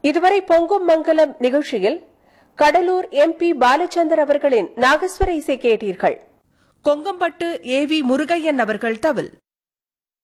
இதுவரை பொங்கும் மங்கலம் நிகழ்ச்சியில் கடலூர் MP பாலச்சந்தர் அவர்களின் நாகஸ்வர இசை கேட்டீர்கள். கொங்கம்பட்டு AV முருகையன் அவர்கள் தவில்.